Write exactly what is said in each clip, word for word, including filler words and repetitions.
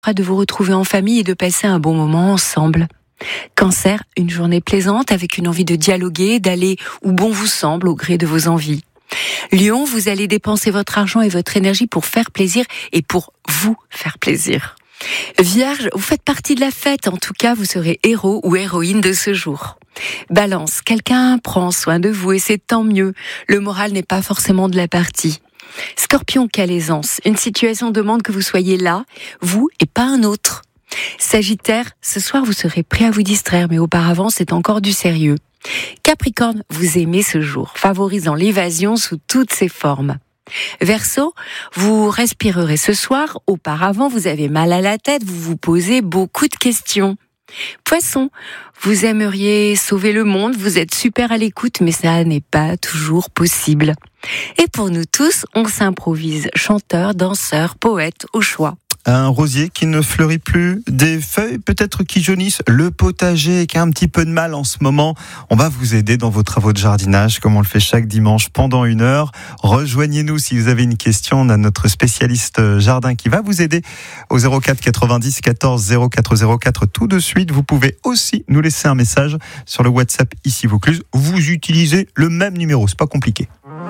de vous retrouver en famille et de passer un bon moment ensemble. Cancer, une journée plaisante avec une envie de dialoguer, d'aller où bon vous semble au gré de vos envies. Lion, vous allez dépenser votre argent et votre énergie pour faire plaisir et pour vous faire plaisir. Vierge, vous faites partie de la fête, en tout cas vous serez héros ou héroïne de ce jour. Balance, quelqu'un prend soin de vous et c'est tant mieux, le moral n'est pas forcément de la partie. Scorpion, quelle aisance, une situation demande que vous soyez là, vous et pas un autre. Sagittaire, ce soir vous serez prêt à vous distraire, mais auparavant c'est encore du sérieux. Capricorne, vous aimez ce jour, favorisant l'évasion sous toutes ses formes. Verseau, vous respirerez ce soir, auparavant vous avez mal à la tête, vous vous posez beaucoup de questions. Poisson, vous aimeriez sauver le monde, vous êtes super à l'écoute, mais ça n'est pas toujours possible. Et pour nous tous, on s'improvise chanteur, danseur, poète au choix. Un rosier qui ne fleurit plus, des feuilles peut-être qui jaunissent, le potager qui a un petit peu de mal en ce moment. On va vous aider dans vos travaux de jardinage, comme on le fait chaque dimanche pendant une heure. Rejoignez-nous si vous avez une question. On a notre spécialiste jardin qui va vous aider au zéro quatre quatre-vingt-dix quatorze zéro quatre zéro quatre tout de suite. Vous pouvez aussi nous laisser un message sur le WhatsApp Ici Vaucluse. Vous utilisez le même numéro, c'est pas compliqué.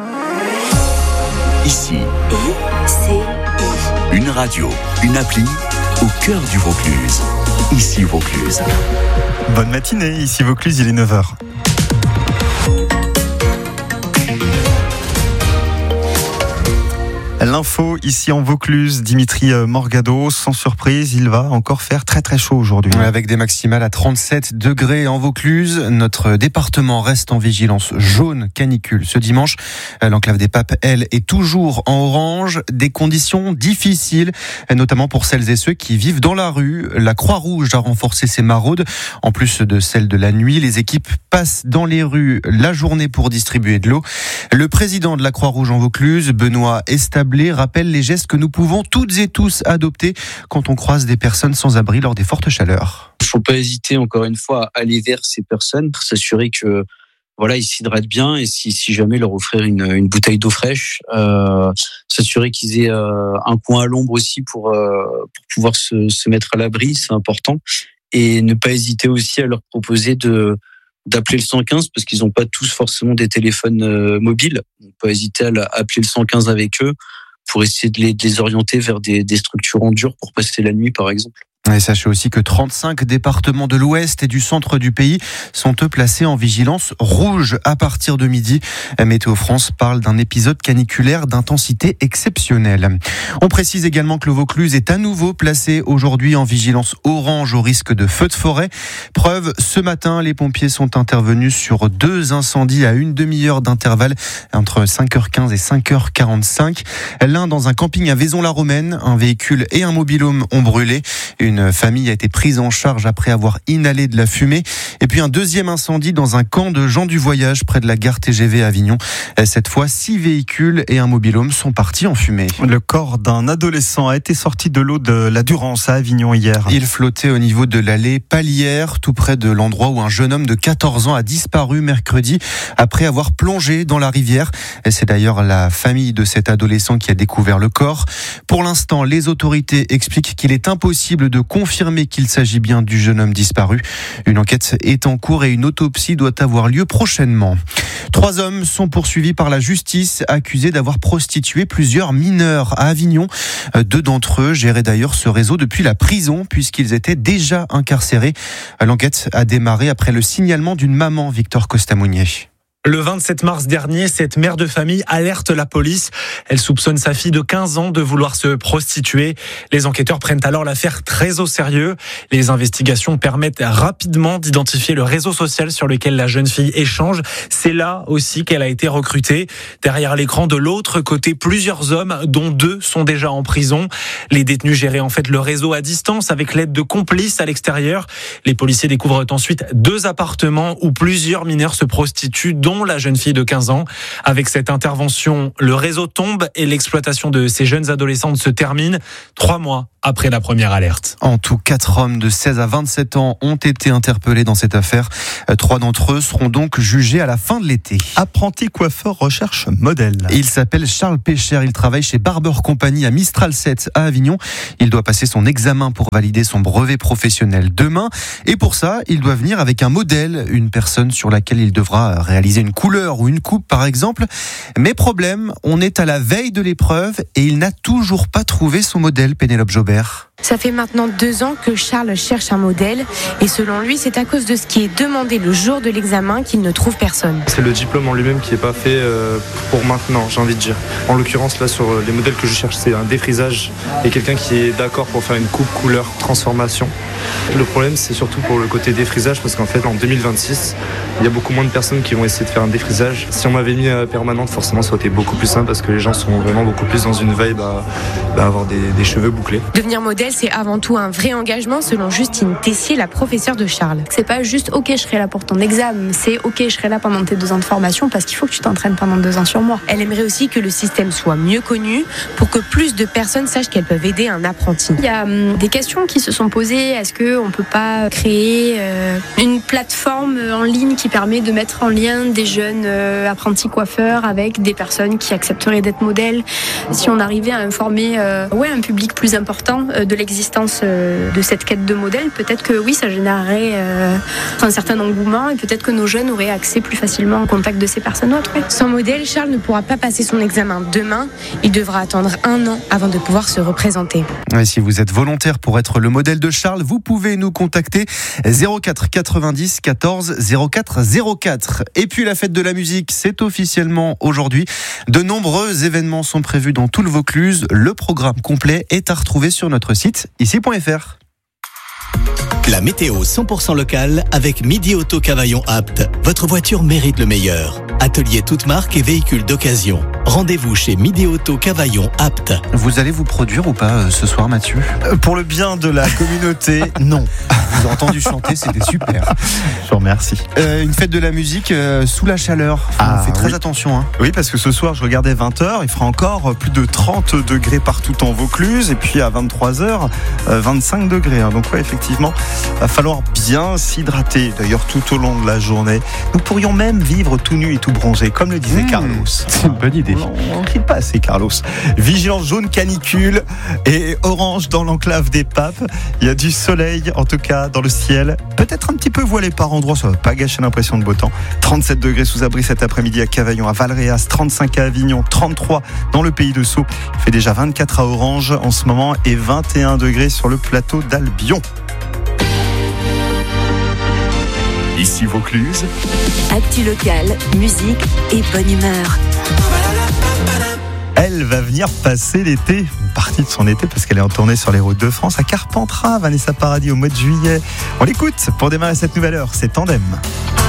Ici, I, C, I. Une radio, une appli au cœur du Vaucluse. Ici Vaucluse. Bonne matinée, ici Vaucluse, il est neuf heures. L'info ici en Vaucluse, Dimitri Morgado, sans surprise, il va encore faire très très chaud aujourd'hui. Avec des maximales à trente-sept degrés en Vaucluse, notre département reste en vigilance jaune canicule. Ce dimanche, l'enclave des Papes, elle, est toujours en orange. Des conditions difficiles, notamment pour celles et ceux qui vivent dans la rue. La Croix-Rouge a renforcé ses maraudes. En plus de celles de la nuit, les équipes passent dans les rues la journée pour distribuer de l'eau. Le président de la Croix-Rouge en Vaucluse, Benoît Establé, rappelle les gestes que nous pouvons toutes et tous adopter quand on croise des personnes sans abri lors des fortes chaleurs. Il ne faut pas hésiter, encore une fois, à aller vers ces personnes pour s'assurer que voilà, ils s'hydratent bien et si, si jamais leur offrir une, une bouteille d'eau fraîche, euh, s'assurer qu'ils aient euh, un coin à l'ombre aussi pour, euh, pour pouvoir se, se mettre à l'abri, c'est important. Et ne pas hésiter aussi à leur proposer de d'appeler le cent quinze parce qu'ils n'ont pas tous forcément des téléphones euh, mobiles. On peut hésiter à appeler le cent quinze avec eux pour essayer de les, de les orienter vers des, des structures en dur pour passer la nuit, par exemple. Et sachez aussi que trente-cinq départements de l'ouest et du centre du pays sont eux placés en vigilance rouge à partir de midi. Météo France parle d'un épisode caniculaire d'intensité exceptionnelle. On précise également que le Vaucluse est à nouveau placé aujourd'hui en vigilance orange au risque de feux de forêt. Preuve, ce matin, les pompiers sont intervenus sur deux incendies à une demi-heure d'intervalle entre cinq heures quinze et cinq heures quarante-cinq. L'un dans un camping à Vaison-la-Romaine, un véhicule et un mobil-home ont brûlé. Une famille a été prise en charge après avoir inhalé de la fumée. Et puis un deuxième incendie dans un camp de gens du voyage près de la gare T G V à Avignon. Cette fois, six véhicules et un mobil-home sont partis en fumée. Le corps d'un adolescent a été sorti de l'eau de la Durance à Avignon hier. Il flottait au niveau de l'allée Palière, tout près de l'endroit où un jeune homme de quatorze ans a disparu mercredi après avoir plongé dans la rivière. Et c'est d'ailleurs la famille de cet adolescent qui a découvert le corps. Pour l'instant, les autorités expliquent qu'il est impossible de confirmer qu'il s'agit bien du jeune homme disparu. Une enquête est en cours et une autopsie doit avoir lieu prochainement. Trois hommes sont poursuivis par la justice, accusés d'avoir prostitué plusieurs mineurs à Avignon. Deux d'entre eux géraient d'ailleurs ce réseau depuis la prison, puisqu'ils étaient déjà incarcérés. L'enquête a démarré après le signalement d'une maman, Victor Costamounier. Le vingt-sept mars dernier, cette mère de famille alerte la police. Elle soupçonne sa fille de quinze ans de vouloir se prostituer. Les enquêteurs prennent alors l'affaire très au sérieux. Les investigations permettent rapidement d'identifier le réseau social sur lequel la jeune fille échange. C'est là aussi qu'elle a été recrutée. Derrière l'écran, de l'autre côté, plusieurs hommes, dont deux sont déjà en prison. Les détenus géraient en fait le réseau à distance avec l'aide de complices à l'extérieur. Les policiers découvrent ensuite deux appartements où plusieurs mineurs se prostituent, dont dont la jeune fille de quinze ans. Avec cette intervention, le réseau tombe et l'exploitation de ces jeunes adolescentes se termine trois mois après la première alerte. En tout, quatre hommes de seize à vingt-sept ans ont été interpellés dans cette affaire. Trois d'entre eux seront donc jugés à la fin de l'été. Apprenti coiffeur recherche modèle. Il s'appelle Charles Pécher, il travaille chez Barber Company à Mistral sept à Avignon. Il doit passer son examen pour valider son brevet professionnel demain. Et pour ça, il doit venir avec un modèle, une personne sur laquelle il devra réaliser une couleur ou une coupe par exemple. Mais problème, on est à la veille de l'épreuve et il n'a toujours pas trouvé son modèle, Pénélope Jobert. Ça fait maintenant deux ans que Charles cherche un modèle et selon lui, c'est à cause de ce qui est demandé le jour de l'examen qu'il ne trouve personne. C'est le diplôme en lui-même qui n'est pas fait pour maintenant, j'ai envie de dire. En l'occurrence, là, sur les modèles que je cherche, c'est un défrisage et quelqu'un qui est d'accord pour faire une coupe, couleur, transformation. Le problème, c'est surtout pour le côté défrisage parce qu'en fait, en deux mille vingt-six, il y a beaucoup moins de personnes qui vont essayer de faire un défrisage. Si on m'avait mis à permanente, forcément, ça aurait été beaucoup plus simple parce que les gens sont vraiment beaucoup plus dans une vibe à, à avoir des, des cheveux bouclés. Devenir modèle, c'est avant tout un vrai engagement, selon Justine Tessier, la professeure de Charles. C'est pas juste « ok, je serai là pour ton examen », c'est « ok, je serai là pendant tes deux ans de formation parce qu'il faut que tu t'entraînes pendant deux ans sur moi ». Elle aimerait aussi que le système soit mieux connu pour que plus de personnes sachent qu'elles peuvent aider un apprenti. Il y a hum, des questions qui se sont posées. Est-ce qu'on ne peut pas créer euh, une plateforme en ligne qui permet de mettre en lien des jeunes euh, apprentis coiffeurs avec des personnes qui accepteraient d'être modèles? Si on arrivait à informer euh, ouais, un public plus important euh, de l'existence euh, de cette quête de modèle, peut-être que oui, ça générerait euh, un certain engouement et peut-être que nos jeunes auraient accès plus facilement au contact de ces personnes autres. Ouais. Sans modèle, Charles ne pourra pas passer son examen demain. Il devra attendre un an avant de pouvoir se représenter. Et si vous êtes volontaire pour être le modèle de Charles, vous pouvez nous contacter zéro quatre quatre-vingt-dix quatorze zéro quatre zéro quatre. Et puis la fête de la musique, c'est officiellement aujourd'hui. De nombreux événements sont prévus dans tout le Vaucluse. Le programme complet est à retrouver sur notre site ici point f r. La météo cent pour cent locale avec Midi Auto Cavaillon Apt. Votre voiture mérite le meilleur. Atelier toute marque et véhicules d'occasion. Rendez-vous chez Midi Auto Cavaillon Apt. Vous allez vous produire ou pas euh, ce soir, Mathieu? Euh, Pour le bien de la communauté, non. Vous avez entendu chanter, c'était super. Je vous remercie. Euh, une fête de la musique euh, sous la chaleur. Enfin, Ah, on fait très oui. attention. Hein. Oui, parce que ce soir, je regardais vingt heures, il fera encore plus de trente degrés partout en Vaucluse, et puis à vingt-trois heures, vingt-cinq degrés. Hein. Donc ouais, effectivement, va falloir bien s'hydrater, d'ailleurs tout au long de la journée. Nous pourrions même vivre tout nus et tout bronzés, comme le disait Mmh, Carlos. c'est une bonne idée. On n'en crie pas assez, Carlos. Vigilance jaune canicule et orange dans l'enclave des Papes. Il y a du soleil, en tout cas, dans le ciel. Peut-être un petit peu voilé par endroits, ça va pas gâcher l'impression de beau temps. trente-sept degrés sous abri cet après-midi à Cavaillon, à Valréas, trente-cinq à Avignon, trente-trois dans le pays de Sceaux. Il fait déjà vingt-quatre à Orange en ce moment et vingt et un degrés sur le plateau d'Albion. Ici Vaucluse. Actu locale, musique et bonne humeur. Elle va venir passer l'été, une partie de son été, parce qu'elle est en tournée sur les routes de France à Carpentras, Vanessa Paradis au mois de juillet. On l'écoute pour démarrer cette nouvelle heure, c'est Tandem.